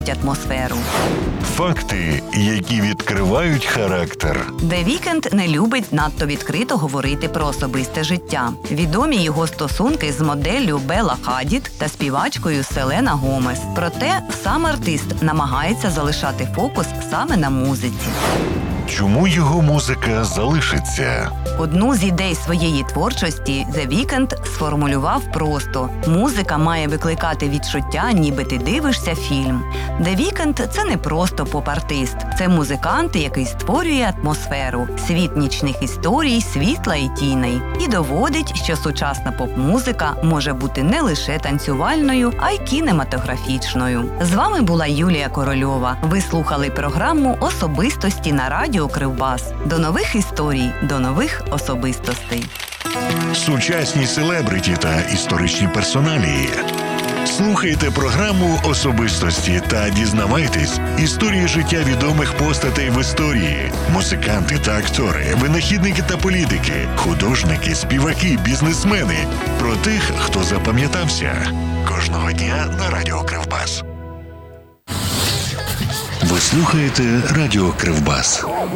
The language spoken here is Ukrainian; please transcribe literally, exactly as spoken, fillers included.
атмосферу. Факти, які відкривають характер. The Weeknd не любить надто відкрито говорити про особисте життя. Відомі його стосунки з моделлю Белла Хадід та співачкою Селена Гомес. Проте сам артист намагається залишати фокус саме на музиці. Чому його музика залишиться? Одну з ідей своєї творчості The Weeknd сформулював просто: музика має викликати відчуття, ніби ти дивишся фільм. The Weeknd – це не просто поп-артист, це музикант, який створює атмосферу, світ нічних історій, світла і тіней. І доводить, що сучасна поп-музика може бути не лише танцювальною, а й кінематографічною. З вами була Юлія Корольова. Ви слухали програму «Особистості» на радіо Кривбас. До нових історій, до нових особистостей. Сучасні селебриті та історичні персоналії. Слухайте програму «Особистості» та дізнавайтесь історії життя відомих постатей в історії. Музиканти та актори, винахідники та політики, художники, співаки, бізнесмени. Про тих, хто запам'ятався. Кожного дня на радіо Кривбас. Ви слухаєте радіо Кривбас.